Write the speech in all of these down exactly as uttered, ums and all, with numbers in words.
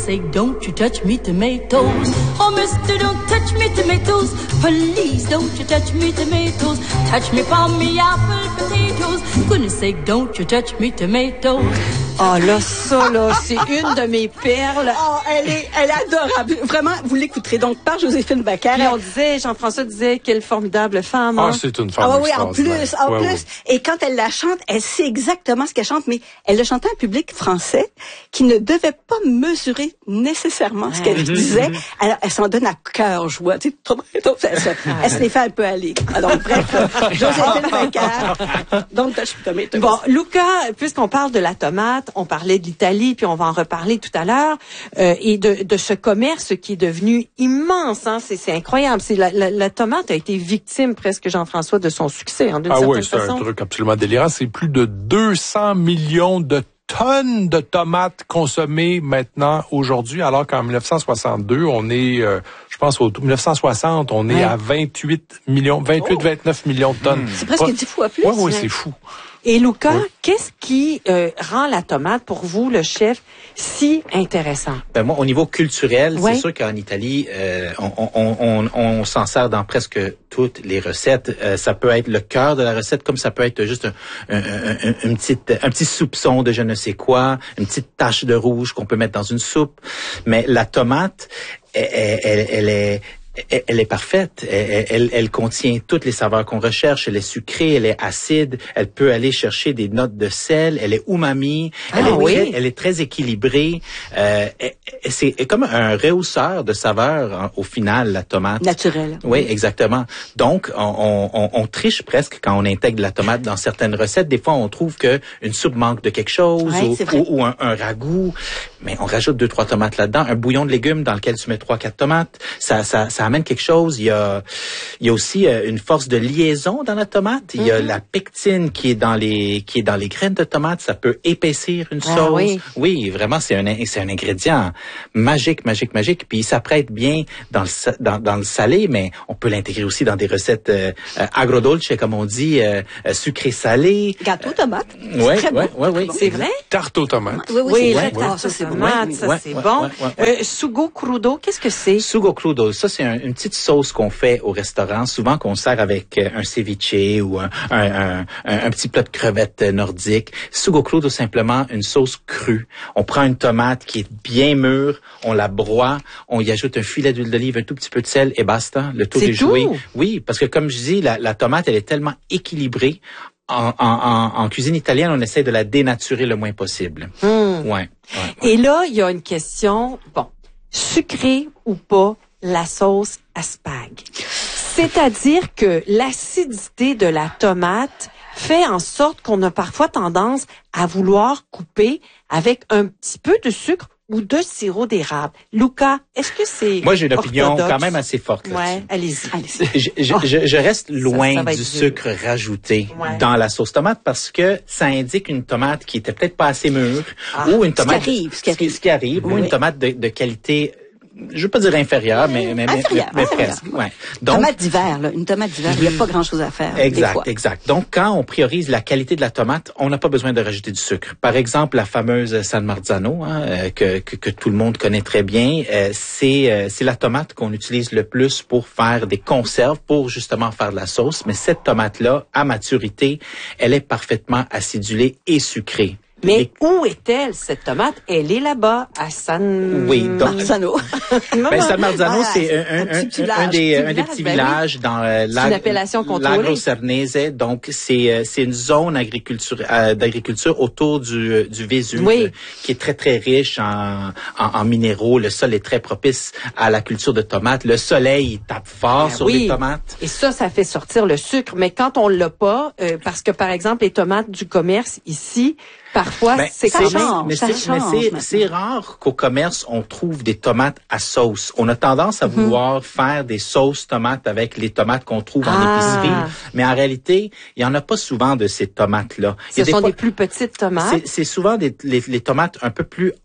say, don't you touch me tomatoes. Oh, mister, don't touch me tomatoes. Please, don't you touch me tomatoes. Touch me for me apple potatoes. Goodness sake, don't you touch me tomatoes. Oh là, ça là, c'est une de mes perles. Oh, elle est, elle est adorable. Vraiment, vous l'écouterez donc par Joséphine Bacquer. Puis on disait, Jean-François disait, quelle formidable femme. Ah, hein? c'est une femme Ah oui, en extraordinaire. plus, en Ouais, plus. ouais. Et quand elle la chante, elle sait exactement ce qu'elle chante, mais elle le chantait à un public français qui ne devait pas mesurer nécessairement ce qu'elle disait. Alors, elle s'en donne à cœur joie. Tu sais, elle, se, elle se les fait un peu aller. Alors, bref, Joséphine Bacquer, don't touch me tomatoes. Bon, Luca, puisqu'on parle de la tomate, on parlait de l'Italie, puis on va en reparler tout à l'heure, euh, et de, de ce commerce qui est devenu immense. Hein, c'est, c'est incroyable. C'est la, la, la tomate a été victime presque, Jean-François, de son succès, hein, d'une Ah certaine oui, c'est façon. un truc absolument délirant. C'est plus de deux cents millions de tonnes de tomates consommées maintenant, aujourd'hui, alors qu'en dix-neuf cent soixante-deux, on est, euh, je pense, au dix-neuf cent soixante, on est Ouais. à vingt-huit millions, vingt-huit, vingt-neuf millions de tonnes. C'est presque dix fois plus. Oui, oui, c'est fou. Et Luca, Oui. qu'est-ce qui euh, rend la tomate, pour vous, le chef, si intéressant? Ben moi, au niveau culturel, Ouais. c'est sûr qu'en Italie, euh, on, on, on, on s'en sert dans presque toutes les recettes. Euh, ça peut être le cœur de la recette, comme ça peut être juste un, un, un, un, une petite, un petit soupçon de je ne sais quoi, une petite tache de rouge qu'on peut mettre dans une soupe. Mais la tomate, elle, elle, elle est... Elle est parfaite. Elle, elle, elle contient toutes les saveurs qu'on recherche. Elle est sucrée, elle est acide. Elle peut aller chercher des notes de sel. Elle est umami. Elle, Ah, est, oui. très, elle est très équilibrée. Euh, c'est comme un rehausseur de saveurs hein, au final, la tomate. Naturel. Oui, exactement. Donc, on, on, on triche presque quand on intègre la tomate dans certaines recettes. Des fois, on trouve que une soupe manque de quelque chose Ouais, ou, c'est vrai. ou, ou un, un ragoût. Mais on rajoute deux, trois tomates là-dedans. Un bouillon de légumes dans lequel tu mets trois, quatre tomates. Ça, ça, ça amène quelque chose. Il y a, il y a aussi euh, une force de liaison dans la tomate. Il y a Mm-hmm. la pectine qui est dans les, qui est dans les graines de tomate. Ça peut épaissir une Ah, sauce. oui. Oui, vraiment, c'est un, c'est un ingrédient magique, magique, magique. Puis il s'apprête bien dans le, sa- dans, dans le salé, mais on peut l'intégrer aussi dans des recettes euh, euh, agrodolce, comme on dit, euh, euh, sucré-salé. Gâteau tomate. Ouais, très ouais, bon. ouais, ouais. C'est vrai? Tarte aux tomates. Oui, oui, Oui, c'est la vrai. tarte Ah, ça, c'est bon. tomate, Oui, ça ouais, c'est ouais, bon. ouais, ouais. Euh, sugo crudo, qu'est-ce que c'est? Sugo crudo, ça c'est un- une petite sauce qu'on fait au restaurant, souvent qu'on sert avec euh, un ceviche ou un, un, un, un, un petit plat de crevettes euh, nordiques. Sugo crudo, simplement une sauce crue. On prend une tomate qui est bien mûre, on la broie, on y ajoute un filet d'huile d'olive, un tout petit peu de sel et basta. Le tour C'est est joué. tout? Oui, parce que comme je dis, la, la tomate, elle est tellement équilibrée. En, en, en, en cuisine italienne, on essaie de la dénaturer le moins possible. Hmm. Ouais, ouais, ouais. Et là, il y a une question, bon, sucré ou pas, la sauce à spag. C'est-à-dire que l'acidité de la tomate fait en sorte qu'on a parfois tendance à vouloir couper avec un petit peu de sucre ou de sirop d'érable. Luca, est-ce que c'est Moi, j'ai une opinion orthodoxe? quand même assez forte là-dessus. Ouais, allez-y. Allez-y. Je, je, je, je reste loin ça va du être dur. sucre rajouté Ouais. dans la sauce tomate parce que ça indique une tomate qui était peut-être pas assez mûre Ah, ou une ce qui tomate arrive, ce qui arrive. ce qui arrive, ou Oui. une tomate de, de qualité, je veux pas dire inférieure, mais mais, mais, Inférieure, mais inférieure. presque. Ouais. Donc Tomate d'hiver, là. Une tomate d'hiver, il n'y a pas grand-chose à faire. des Exact, fois. exact. Donc, quand on priorise la qualité de la tomate, on n'a pas besoin de rajouter du sucre. Par exemple, la fameuse San Marzano, hein, euh, que, que que tout le monde connaît très bien, euh, c'est euh, c'est la tomate qu'on utilise le plus pour faire des conserves, pour justement faire de la sauce. Mais cette tomate-là, à maturité, elle est parfaitement acidulée et sucrée. Mais Les- où est-elle, cette tomate? Elle est là-bas, à San... Oui, donc- Marzano. Ben, San Marzano, Voilà, c'est un, un un, petit un, village. un des, Petit un des village, petits ben oui. villages dans euh, C'est une appellation contrôlée. l'Agro Cernese. Donc, c'est euh, c'est une zone agriculture euh, d'agriculture autour du, euh, du Vésuve, Oui. euh, qui est très, très riche en, en, en minéraux. Le sol est très propice à la culture de tomates. Le soleil, il tape fort Ben sur oui. les tomates. Et ça, ça fait sortir le sucre. Mais quand on l'a pas, euh, parce que, par exemple, les tomates du commerce ici, parfois, Ben, c'est ça quand change. même... mais ça c'est, mais change c'est, maintenant. c'est rare qu'au commerce, on trouve des tomates à sauce. On a tendance à vouloir faire des sauces tomates avec les tomates qu'on trouve en Ah. épicerie. Mais en réalité, il y en a pas souvent de ces tomates-là. Il y Ce a des sont fois- des plus petites tomates. C'est, c'est souvent des, les, les tomates un peu plus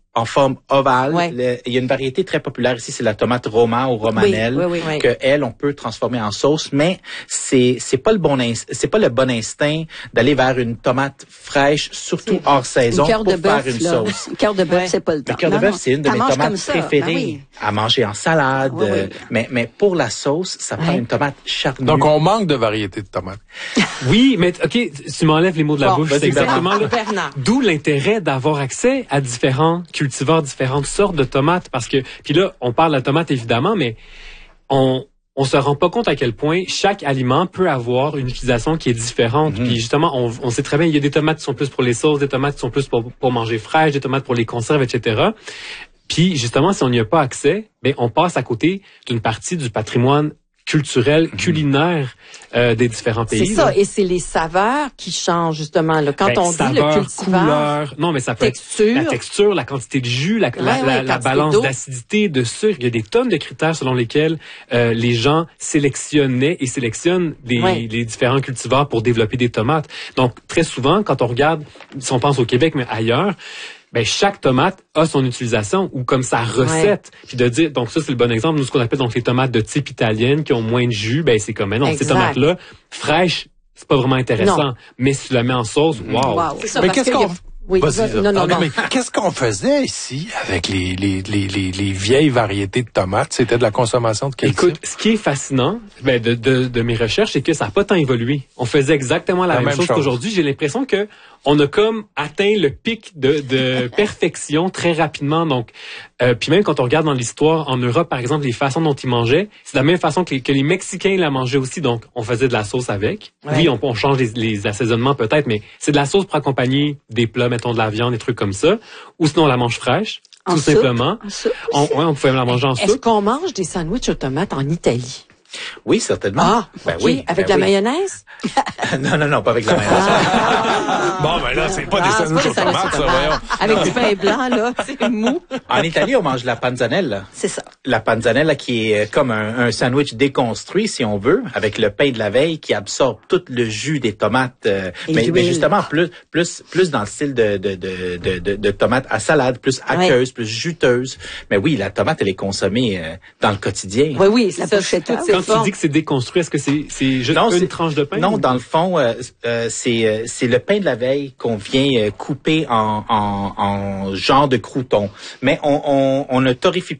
en forme ovale. Ouais. Le, il y a une variété très populaire ici, c'est la tomate Roma ou romanelle, Oui, oui, oui, oui. que elle on peut transformer en sauce, mais c'est c'est pas le bon inst- c'est pas le bon instinct d'aller vers une tomate fraîche, surtout hors saison, Une cœur pour de faire bœuf, une là. sauce. Une cœur de bœuf, Ouais. c'est pas le temps. Le cœur de Non, bœuf, non. c'est une de T'en mes manges tomates comme ça. préférées Ben oui. à manger en salade. Oui, oui. euh, Mais, mais pour la sauce, ça prend Ouais. une tomate charnue. Donc, on manque de variétés de tomates. Oui, mais OK, tu m'enlèves les mots de la Bon, bouche. vas-y, C'est exactement là. Bernard. D'où l'intérêt d'avoir accès à différents cultivars, différentes sortes de tomates. Parce que, puis là, on parle de la tomate évidemment, mais on on se rend pas compte à quel point chaque aliment peut avoir une utilisation qui est différente. Mm-hmm. Puis justement, on, on sait très bien, il y a des tomates qui sont plus pour les sauces, des tomates qui sont plus pour, pour manger fraîche, des tomates pour les conserves, et cetera. Puis justement, si on n'y a pas accès, ben on passe à côté d'une partie du patrimoine culturel, culinaire euh, des différents pays. C'est ça, là. et c'est les saveurs qui changent justement. Là. Quand Ben, on dit saveur, le cultivar, couleur, non mais ça peut texture. être la texture, la quantité de jus, la, la, Ouais, la, ouais, la quantité balance d'eau. d'acidité, de sucre. Il y a des tonnes de critères selon lesquels euh, les gens sélectionnaient et sélectionnent les, Ouais. les différents cultivars pour développer des tomates. Donc très souvent, quand on regarde, si on pense au Québec mais ailleurs, ben chaque tomate a son utilisation ou comme sa recette. Puis de dire, donc ça c'est le bon exemple. Nous ce qu'on appelle donc les tomates de type italienne qui ont moins de jus, ben c'est comme mais non Exact. ces tomates là fraîches, c'est pas vraiment intéressant. Non. Mais si tu la mets en sauce, wow. Wow. C'est ça, Mais parce qu'est-ce que qu'on... y a- Oui, Vas-y, vas- là. non, non, Ah, non. mais qu'est-ce qu'on faisait ici avec les, les, les, les, les vieilles variétés de tomates? C'était de la consommation de quel Écoute, type? ce qui est fascinant ben, de, de, de mes recherches, c'est que ça n'a pas tant évolué. On faisait exactement la, La même, même chose, chose. qu'aujourd'hui. J'ai l'impression que on a comme atteint le pic de, de perfection très rapidement. Donc, euh, puis même quand on regarde dans l'histoire en Europe, par exemple, les façons dont ils mangeaient, c'est de la même façon que les, que les Mexicains la mangeaient aussi. Donc, on faisait de la sauce avec. Ouais. Oui, on, on change les, les assaisonnements peut-être, mais c'est de la sauce pour accompagner des plats, mettons de la viande, des trucs comme ça. Ou sinon, on la mange fraîche, En tout soupe. simplement. En soupe On, aussi. ouais, on pouvait la manger en Est-ce soupe. qu'on mange des sandwichs aux tomates en Italie? Oui, certainement. Ah, Ben ok. oui, Avec ben la oui. mayonnaise? non, non, non, pas avec la mayonnaise. Bon, ben là, c'est pas des Ah, c'est sandwichs pas aux des sandwichs tomates, aux ça, tomates. voyons. Avec du pain blanc, là, c'est mou. En Italie, on mange la panzanella. C'est ça. La panzanella qui est comme un, un sandwich déconstruit, si on veut, avec le pain de la veille qui absorbe tout le jus des tomates. euh, Et mais, l'huile. mais justement, plus plus plus dans le style de de de de, de, de tomates à salade, plus aqueuse, plus juteuse. Mais oui, la tomate, elle est consommée euh, dans le quotidien. Oui, oui, c'est La ça. pochette, Toutes hein. ces Quand tu formes. dis que c'est déconstruit, est-ce que c'est c'est juste Non, une c'est- tranche de pain? Non, ou- dans le fond, euh, euh, c'est euh, c'est le pain de la veille qu'on vient euh, couper en, en en genre de crouton. Mais on on, on ne torréfie